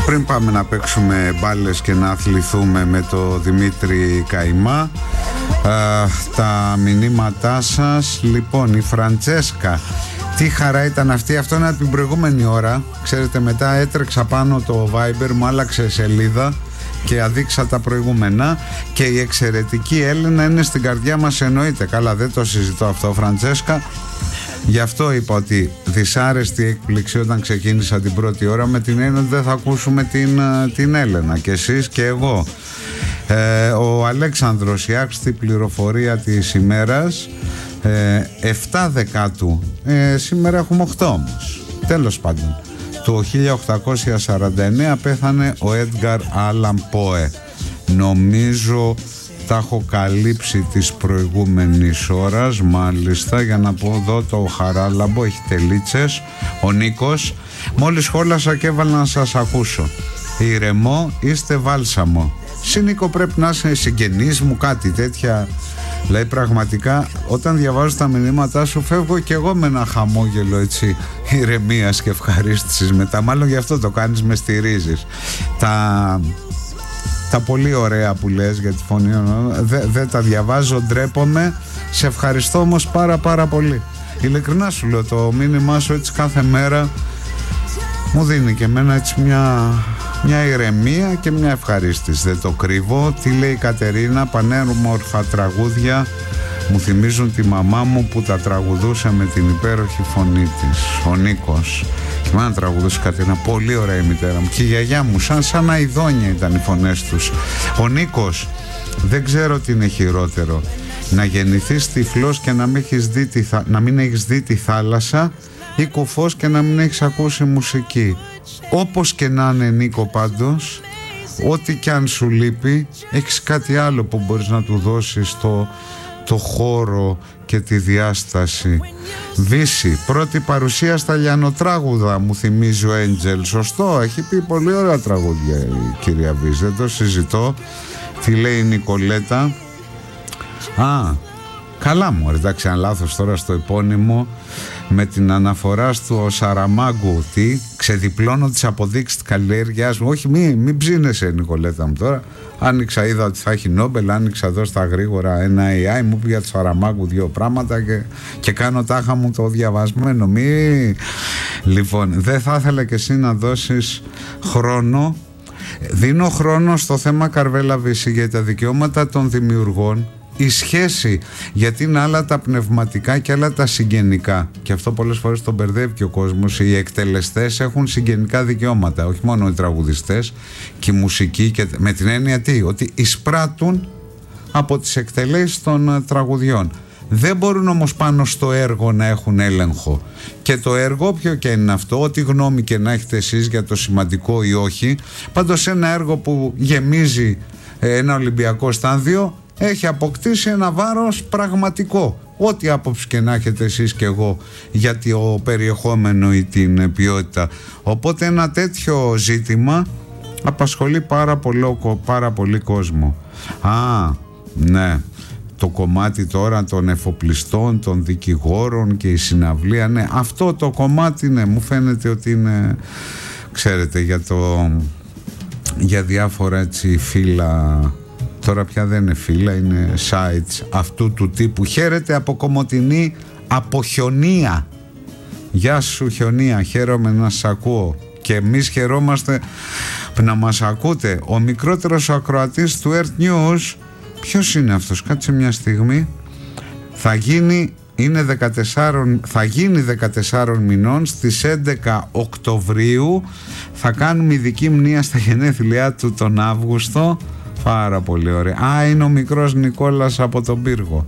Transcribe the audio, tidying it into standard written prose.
Πριν πάμε να παίξουμε μπάλες και να αθληθούμε με το Δημήτρη Καϊμά, τα μηνύματά σας. Λοιπόν, η Φραντσέσκα, τι χαρά ήταν αυτή. Αυτό είναι από την προηγούμενη ώρα. Ξέρετε, μετά έτρεξα πάνω το Viber, μου άλλαξε σελίδα και αδείξα τα προηγούμενα. Και η εξαιρετική Έλληνα είναι στην καρδιά μας, εννοείται. Καλά, δεν το συζητώ αυτό, Φραντσέσκα. Γι' αυτό είπα ότι δυσάρεστη έκπληξη όταν ξεκίνησα την πρώτη ώρα, με την έννοια ότι δεν θα ακούσουμε την Έλενα, και εσείς και εγώ. Ο Αλέξανδρος, η άξιτη πληροφορία της ημέρας, 7 Δεκάτου, σήμερα έχουμε 8 όμως. Τέλος πάντων, το 1849 πέθανε ο Έντγκαρ Άλαν Πόε. Νομίζω τα έχω καλύψει της προηγούμενης ώρας, μάλιστα, για να πω εδώ το Χαράλαμπο, έχει τελίτσες. Ο Νίκος, μόλις χόλασα και έβαλα να σας ακούσω. Ηρεμό, είστε βάλσαμο. Νίκο, πρέπει να είσαι συγγενής μου, κάτι τέτοια. Δηλαδή πραγματικά όταν διαβάζω τα μηνύματά σου φεύγω και εγώ με ένα χαμόγελο, έτσι, ηρεμίας και ευχαρίστησης μετά. Μάλλον γι' αυτό το κάνεις, με στηρίζεις. Τα πολύ ωραία που λες για τη φωνή, δεν τα διαβάζω, ντρέπομαι. Σε ευχαριστώ όμως πάρα πολύ. Ειλικρινά σου λέω, το μήνυμά σου έτσι κάθε μέρα μου δίνει και εμένα έτσι μια ηρεμία και μια ευχαρίστηση, δεν το κρύβω. Τι λέει η Κατερίνα? Πανέμορφα τραγούδια μου θυμίζουν τη μαμά μου που τα τραγουδούσε με την υπέροχη φωνή της. Ο Νίκος, και εμένα τραγουδούσε Κατερίνα, πολύ ωραία η μητέρα μου και η γιαγιά μου, σαν αηδόνια ήταν οι φωνές τους. Ο Νίκος, δεν ξέρω τι είναι χειρότερο, να γεννηθείς τυφλός και να μην έχεις δει τη θάλασσα, ή κουφός και να μην έχεις ακούσει μουσική. Όπως και να είναι, Νίκο, πάντως, ό,τι και αν σου λείπει, έχεις κάτι άλλο που μπορείς να του δώσεις το χώρο και τη διάσταση. Βύση, πρώτη παρουσία στα λιανοτράγουδα, μου θυμίζει ο Έντζελ. Σωστό, έχει πει πολύ ωραία τραγούδια η κυρία Βύση, δεν το συζητώ. Τι λέει η Νικολέτα? Καλά μου, εντάξει, αν λάθος τώρα στο επώνυμο, με την αναφορά στο Σαραμάγκου, τι, ξεδιπλώνω τις αποδείξεις της καλλιέργειάς μου. Όχι, μην ψήνεσαι, Νικολέτα μου, τώρα. Άνοιξα, είδα ότι θα έχει Νόμπελ, άνοιξα εδώ στα γρήγορα ένα AI, μου πει για το Σαραμάγκου 2 πράγματα και κάνω τάχα μου το διαβασμένο. Λοιπόν, δεν θα ήθελα και εσύ να δώσεις χρόνο? Δίνω χρόνο στο θέμα, Καρβέλα Βύση, για τα δικαιώματα των δημιουργών. Η σχέση, γιατί είναι άλλα τα πνευματικά και άλλα τα συγγενικά, και αυτό πολλές φορές τον μπερδεύει και ο κόσμος. Οι εκτελεστές έχουν συγγενικά δικαιώματα, όχι μόνο οι τραγουδιστές και η μουσική, και με την έννοια τι, ότι εισπράττουν από τις εκτελέσεις των τραγουδιών. Δεν μπορούν όμως πάνω στο έργο να έχουν έλεγχο. Και το έργο, όποιο και είναι αυτό, ό,τι γνώμη και να έχετε εσείς για το σημαντικό ή όχι, πάντως ένα έργο που γεμίζει ένα Ολυμπιακό στάδιο έχει αποκτήσει ένα βάρος πραγματικό, ό,τι άποψη και να έχετε εσείς και εγώ για το περιεχόμενο ή την ποιότητα. Οπότε ένα τέτοιο ζήτημα απασχολεί πάρα πολύ κόσμο. Ναι, το κομμάτι τώρα των εφοπλιστών, των δικηγόρων και η συναυλία, ναι, αυτό το κομμάτι, ναι, μου φαίνεται ότι είναι, ξέρετε, για διάφορα έτσι φύλλα. Τώρα πια δεν είναι φύλλα, είναι sites αυτού του τύπου. Χαίρετε από Κομοτηνή, από Χιονία. Γεια σου Χιονία, χαίρομαι να σας ακούω. Και εμείς χαιρόμαστε να μας ακούτε. Ο μικρότερος ακροατής του Earth News, ποιος είναι αυτός? Κάτσε μια στιγμή. Θα γίνει 14 μηνών, στις 11 Οκτωβρίου. Θα κάνουμε ειδική μνήα στα γενέθλιά του τον Αύγουστο. Πάρα πολύ ωραία. Είναι ο μικρός Νικόλας από τον Πύργο.